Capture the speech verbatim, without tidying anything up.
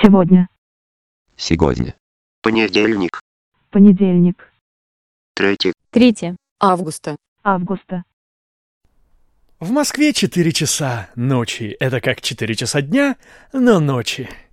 Сегодня. Сегодня. Понедельник. Понедельник. Третий. третье августа. Августа. В Москве четыре часа ночи. Это как четыре часа дня, но ночи.